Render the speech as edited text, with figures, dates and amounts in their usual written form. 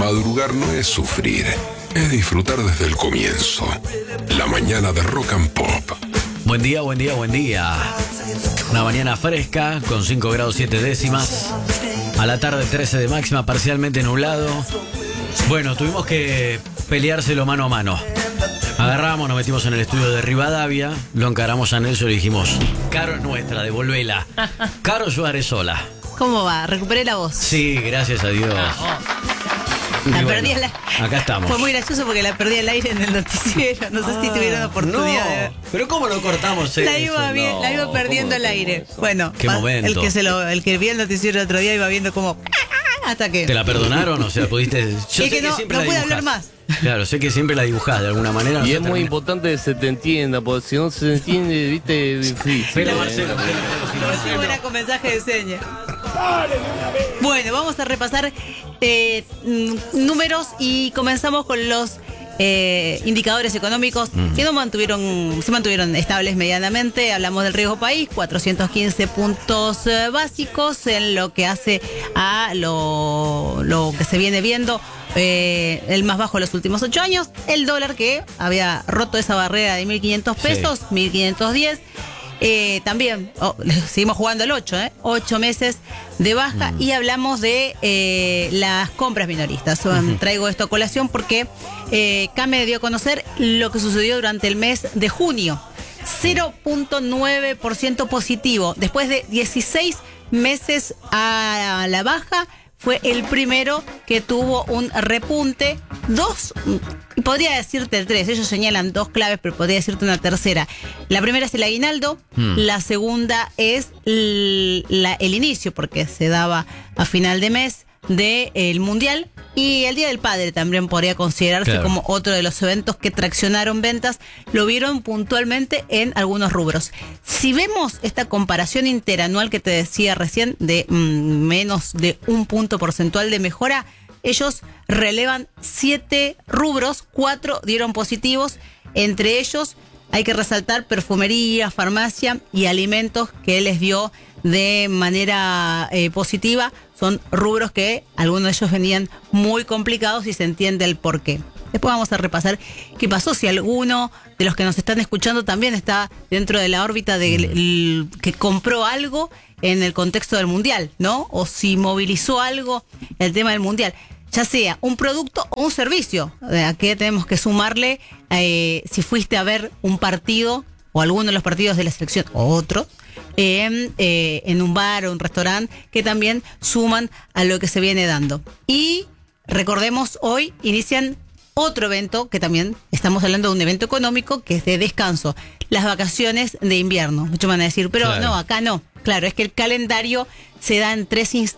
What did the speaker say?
Madrugar no es sufrir, es disfrutar desde el comienzo. La mañana de Rock and Pop. Buen día, buen día, buen día. Una mañana fresca con 5 grados 7 décimas. A la tarde 13 de máxima, parcialmente nublado. Bueno, tuvimos que peleárselo mano a mano. Agarramos, nos metimos en el estudio de Rivadavia, lo encaramos a Nelson y dijimos: Caro es nuestra, devolvela. Caro Suárez sola. ¿Cómo va? Recuperé la voz. Sí, gracias a Dios. La Y perdí bueno, acá estamos. Fue muy gracioso porque la perdí al aire en el noticiero. No sé si tuvieron oportunidad de ver. Pero ¿cómo lo cortamos eso? La iba perdiendo al aire. Bueno, ¿Qué momento? El que vio el noticiero el otro día iba viendo como hasta que. ¿Te la perdonaron? O sea, pudiste. Yo Es que no pude hablar más. Claro, sé que siempre la dibujás de alguna manera. Y es muy importante que se te entienda, porque si no se entiende, viste, difícil. Pero Marcelo, Sí, buena con mensaje de señas. Bueno, vamos a repasar números y comenzamos con los indicadores económicos que se mantuvieron estables medianamente. Hablamos del riesgo país, 415 puntos básicos en lo que hace a lo que se viene viendo. El más bajo de los últimos 8 años. El dólar que había roto esa barrera de 1.500 pesos, sí. 1.510. También seguimos jugando el 8, 8 meses de baja. Y hablamos de las compras minoristas. Traigo esto a colación porque CAME dio a conocer lo que sucedió durante el mes de junio. 0.9% positivo. Después de 16 meses a la baja, fue el primero que tuvo un repunte. Podría decirte 3, ellos señalan 2 claves, pero podría decirte una tercera. La primera es el aguinaldo, la segunda es el inicio, porque se daba a final de mes del Mundial, y el Día del Padre también podría considerarse como otro de los eventos que traccionaron ventas. Lo vieron puntualmente en algunos rubros. Si vemos esta comparación interanual que te decía recién de menos de 1 punto porcentual de mejora, ellos relevan 7 rubros, 4 dieron positivos. Entre ellos hay que resaltar perfumería, farmacia y alimentos, que les dio de manera positiva. Son rubros que algunos de ellos venían muy complicados y se entiende el porqué. Después vamos a repasar qué pasó, si alguno de los que nos están escuchando también está dentro de la órbita de que compró algo en el contexto del Mundial, ¿no? O si movilizó algo el tema del Mundial, ya sea un producto o un servicio. Aquí tenemos que sumarle si fuiste a ver un partido o alguno de los partidos de la selección o otro en un bar o un restaurante, que también suman a lo que se viene dando. Y recordemos, hoy inician otro evento, que también estamos hablando de un evento económico, que es de descanso, las vacaciones de invierno. Muchos van a decir, pero claro, no, acá no. Claro, es que el calendario se da en